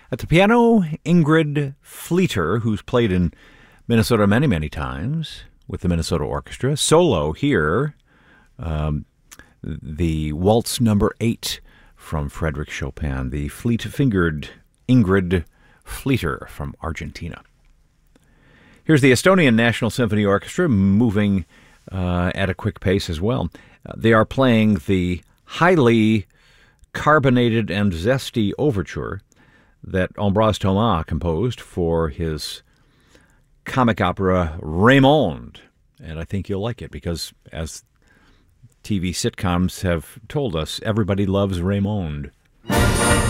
At the piano, Ingrid Fleeter, who's played in Minnesota many, many times with the Minnesota Orchestra. Solo here, the Waltz Number 8 from Frédéric Chopin, the fleet-fingered Ingrid Fleeter from Argentina. Here's the Estonian National Symphony Orchestra moving at a quick pace as well. They are playing the highly carbonated and zesty overture that Ambroise Thomas composed for his comic opera Raymond. And I think you'll like it because, as TV sitcoms have told us, everybody loves Raymond.